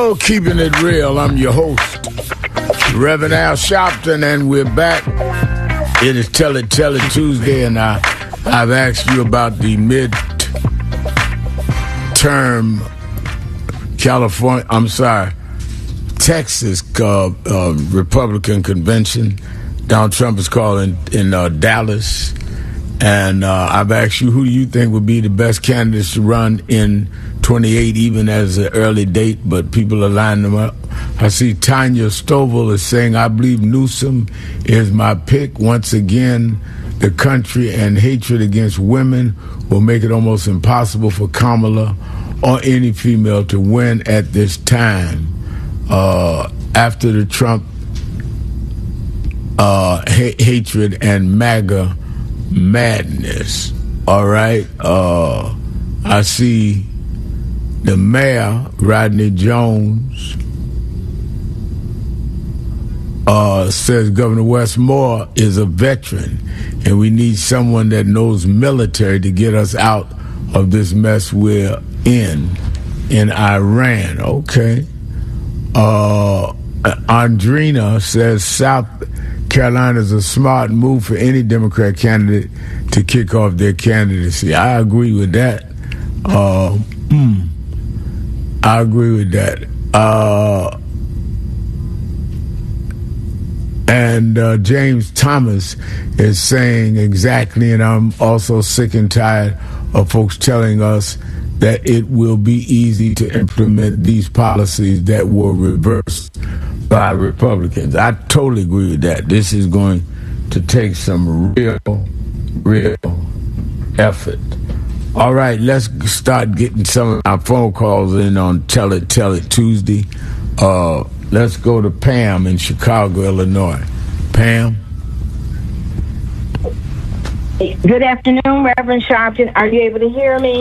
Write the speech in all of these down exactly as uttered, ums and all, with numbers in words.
Hello, Keeping It Real. I'm your host, Reverend Al Sharpton, and we're back. It is Tell It, Tell It Tuesday, and I, I've asked you about the mid-term California, I'm sorry, Texas uh, uh, Republican convention. Donald Trump is calling in uh, Dallas. And uh, I've asked you, who do you think would be the best candidates to run in twenty-eight, even as an early date, but people are lining them up. I see Tanya Stovall is saying, I believe Newsom is my pick. Once again, the country and hatred against women will make it almost impossible for Kamala or any female to win at this time. Uh, after the Trump uh, ha- hatred and MAGA madness. All right. Uh, I see the mayor, Rodney Jones, uh, says Governor Wes Moore is a veteran, and we need someone that knows military to get us out of this mess we're in in Iran. Okay. Uh, Andrina says South Carolina is a smart move for any Democrat candidate to kick off their candidacy. I agree with that. Uh, mm, I agree with that. Uh, and uh, James Thomas is saying exactly, and I'm also sick and tired of folks telling us that it will be easy to implement these policies that were reversed by Republicans. I totally agree with that. This is going to take some real, real effort. All right, let's start getting some of our phone calls in on Tell It, Tell It Tuesday. Uh, let's go to Pam in Chicago, Illinois. Pam? Good afternoon, Reverend Sharpton. Are you able to hear me?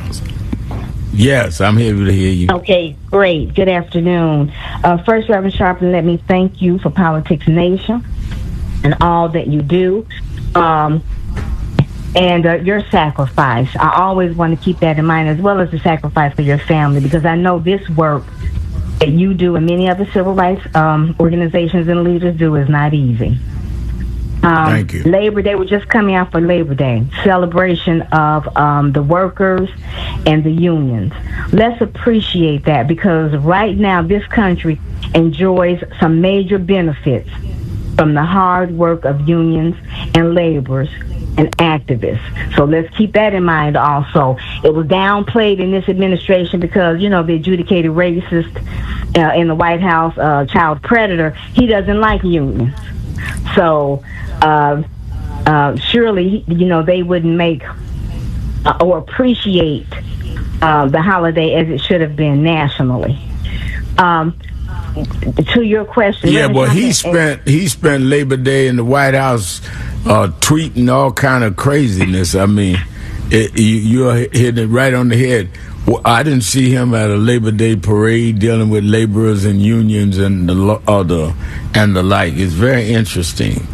Yes, I'm able to hear you. Okay, great. Good afternoon. Uh, first, Reverend Sharpton, let me thank you for Politics Nation and all that you do. Um, and uh, your sacrifice. I always want to keep that in mind, as well as the sacrifice for your family, because I know this work that you do and many other civil rights um, organizations and leaders do is not easy. Um, Thank you. Labor Day, we're just coming out for Labor Day, celebration of um, the workers and the unions. Let's appreciate that, because right now this country enjoys some major benefits from the hard work of unions and laborers and activists. So let's keep that in mind also. It was downplayed in this administration because, you know, the adjudicated racist uh, in the White House, uh, child predator, he doesn't like unions. So uh, uh, surely, you know, they wouldn't make uh, or appreciate uh, the holiday as it should have been nationally. Um, to your question, yeah, well, he spent he spent Labor Day in the White House uh, tweeting all kind of craziness. I mean, it, you, you're hitting it right on the head. Well, I didn't see him at a Labor Day parade dealing with laborers and unions and the other and the like. It's very interesting.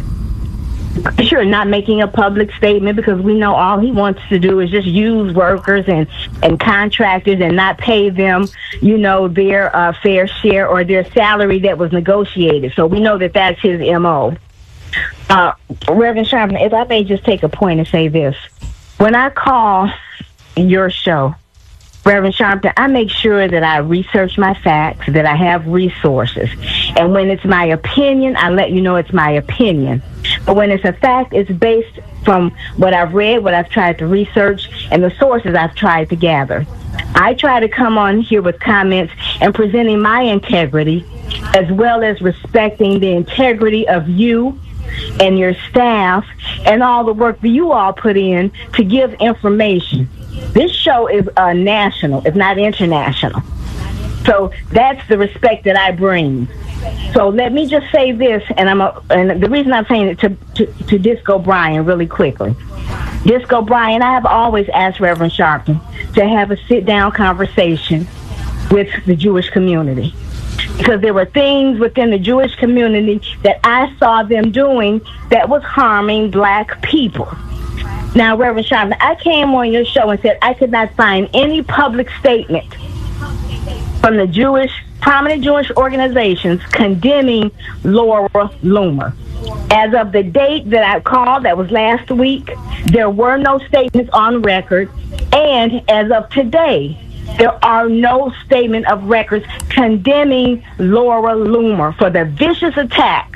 Sure, not making a public statement, because we know all he wants to do is just use workers and, and contractors and not pay them, you know, their uh, fair share or their salary that was negotiated. So we know that that's his M O. Uh, Reverend Sharpton, if I may just take a point and say this. When I call your show, Reverend Sharpton, I make sure that I research my facts, that I have resources. And when it's my opinion, I let you know it's my opinion. But when it's a fact, it's based from what I've read, what I've tried to research, and the sources I've tried to gather. I try to come on here with comments and presenting my integrity, as well as respecting the integrity of you and your staff and all the work that you all put in to give information. This show is uh, national, if not international. So that's the respect that I bring. So let me just say this, and I'm a, and the reason I'm saying it to, to, to Disco Brian really quickly. Disco Brian, I have always asked Reverend Sharpton to have a sit-down conversation with the Jewish community, because there were things within the Jewish community that I saw them doing that was harming black people. Now, Reverend Sharpton, I came on your show and said I could not find any public statement from the Jewish, prominent Jewish organizations condemning Laura Loomer. As of the date that I called, that was last week, there were no statements on record. And as of today, there are no statement of records condemning Laura Loomer for the vicious attack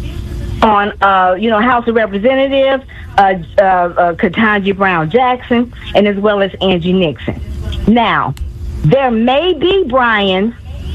on, uh, you know, House of Representatives, uh, uh, uh, Ketanji Brown Jackson, and as well as Angie Nixon. Now, there may be, Brian,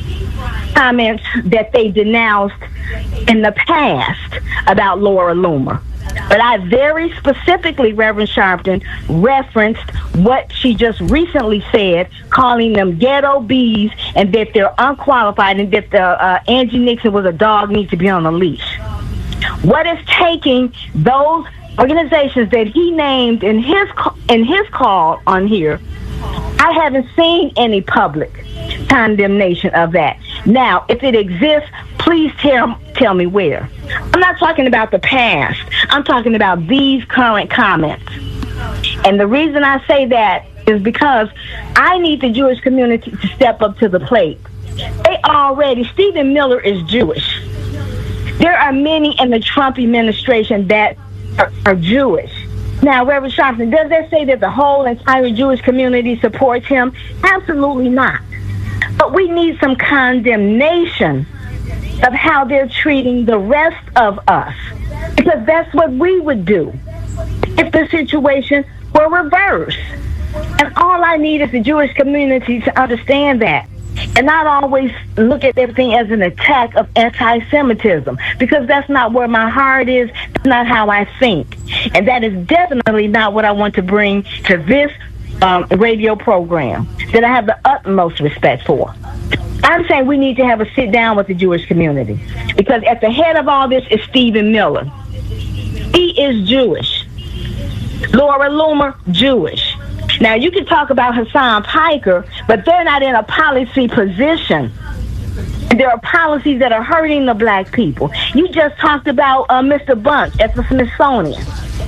comments that they denounced in the past about Laura Loomer. But I very specifically, Reverend Sharpton, referenced what she just recently said, calling them ghetto bees and that they're unqualified and that the, uh, Angie Nixon was a dog, needs to be on a leash. What is taking those organizations that he named in his in his call on here? I haven't seen any public condemnation of that. Now, if it exists, please tell tell me where. I'm not talking about the past. I'm talking about these current comments. And the reason I say that is because I need the Jewish community to step up to the plate. They already, Stephen Miller is Jewish. There are many in the Trump administration that are, are Jewish. Now, Reverend Sharpton, does that say that the whole entire Jewish community supports him? Absolutely not. But we need some condemnation of how they're treating the rest of us, because that's what we would do if the situation were reversed. And all I need is the Jewish community to understand that and not always look at everything as an attack of anti-Semitism, because that's not where my heart is. That's not how I think. And that is definitely not what I want to bring to this um, radio program that I have the utmost respect for. I'm saying we need to have a sit down with the Jewish community, because at the head of all this is Stephen Miller. He is Jewish. Laura Loomer, Jewish. Now, you can talk about Hassan Piker, but they're not in a policy position. There are policies that are hurting the black people. You just talked about uh, Mister Bunch at the Smithsonian.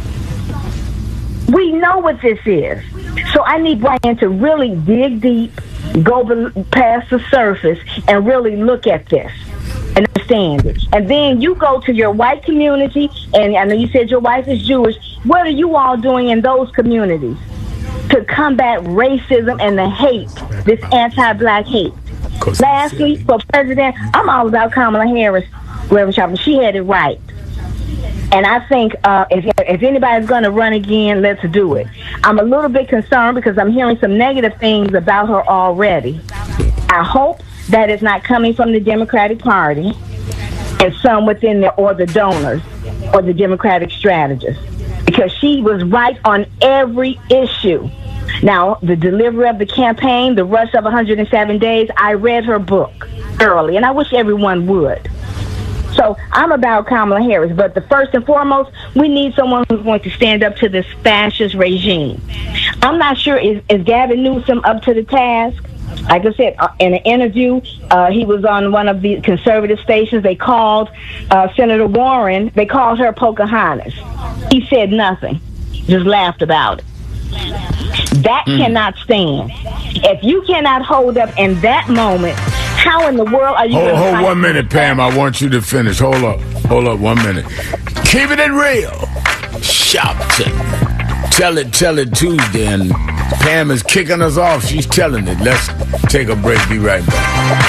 We know what this is. So I need Brian to really dig deep, go past the surface, and really look at this and understand it. And then you go to your white community, and I know you said your wife is Jewish. What are you all doing in those communities to combat racism and the hate, this anti-black hate? Lastly, for president, I'm all about Kamala Harris, Reverend Sharpton. She had it right. And I think uh, if, if anybody's going to run again, let's do it. I'm a little bit concerned because I'm hearing some negative things about her already. I hope that is not coming from the Democratic Party and some within the, or the donors or the Democratic strategists, because she was right on every issue. Now, the delivery of the campaign, the rush of one hundred seven days, I read her book thoroughly, and I wish everyone would. So I'm about Kamala Harris, but the first and foremost, we need someone who's going to stand up to this fascist regime. I'm not sure, is, is Gavin Newsom up to the task? Like I said, in an interview, uh, he was on one of the conservative stations. They called uh, Senator Warren, they called her Pocahontas. He said nothing, just laughed about it. That mm. cannot stand. If you cannot hold up in that moment, how in the world are you Hold, going to hold one minute, Pam. I want you to finish. Hold up. Hold up one minute. Keeping it real. Sharpton. Tell it, tell it Tuesday. And Pam is kicking us off. She's telling it. Let's take a break. Be right back.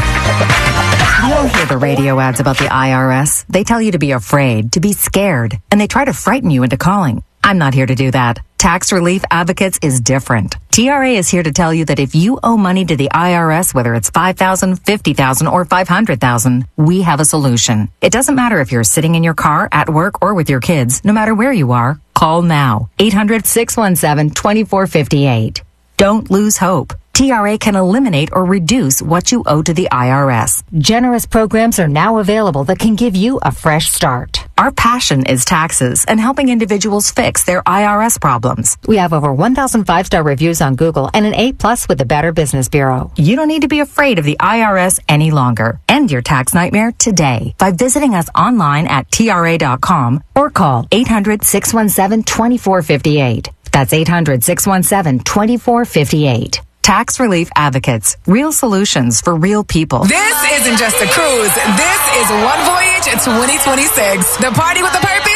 You don't hear the radio ads about the I R S. They tell you to be afraid, to be scared, and they try to frighten you into calling. I'm not here to do that. Tax Relief Advocates is different. T R A is here to tell you that if you owe money to the I R S, whether it's five thousand dollars, fifty thousand dollars, or five hundred thousand dollars, we have a solution. It doesn't matter if you're sitting in your car, at work, or with your kids. No matter where you are, call now. eight hundred, six one seven, two four five eight. Don't lose hope. T R A can eliminate or reduce what you owe to the I R S. Generous programs are now available that can give you a fresh start. Our passion is taxes and helping individuals fix their I R S problems. We have over one thousand five-star reviews on Google and an A plus with the Better Business Bureau. You don't need to be afraid of the I R S any longer. End your tax nightmare today by visiting us online at T R A dot com or call eight hundred, six one seven, two four five eight. That's eight hundred, six one seven, two four five eight. Tax Relief Advocates. Real solutions for real people. This isn't just a cruise. This is One Voyage twenty twenty-six. The party with a purpose